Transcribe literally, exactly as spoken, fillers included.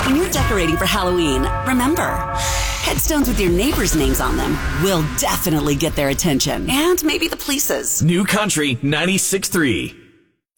When you're decorating for Halloween, remember, headstones with your neighbors' names on them will definitely get their attention. And maybe the police's. New Country ninety-six point three.